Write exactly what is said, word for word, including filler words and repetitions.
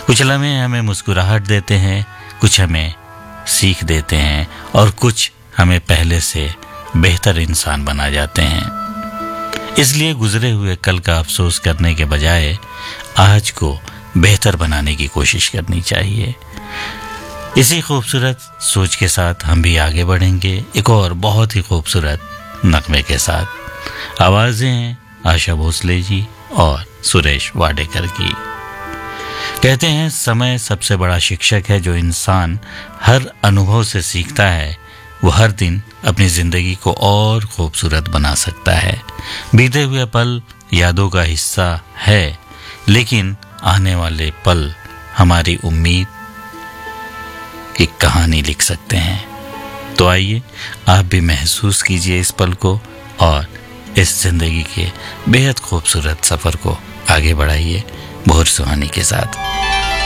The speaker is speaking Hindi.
कुछ लम्हे हमें मुस्कुराहट देते हैं, कुछ हमें सीख देते हैं और कुछ हमें पहले से बेहतर इंसान बना जाते हैं। इसलिए गुजरे हुए कल का अफसोस करने के बजाय आज को बेहतर बनाने की कोशिश करनी चाहिए। इसी खूबसूरत सोच के साथ हम भी आगे बढ़ेंगे एक और बहुत ही खूबसूरत नगमे के साथ। आवाज़ें हैं आशा भोसले जी और सुरेश वाडेकर की। कहते हैं समय सबसे बड़ा शिक्षक है। जो इंसान हर अनुभव से सीखता है वो हर दिन अपनी ज़िंदगी को और खूबसूरत बना सकता है। बीते हुए पल यादों का हिस्सा है, लेकिन आने वाले पल हमारी उम्मीद की कहानी लिख सकते हैं। तो आइए आप भी महसूस कीजिए इस पल को और इस ज़िंदगी के बेहद खूबसूरत सफ़र को आगे बढ़ाइए भोर सुहानी के साथ।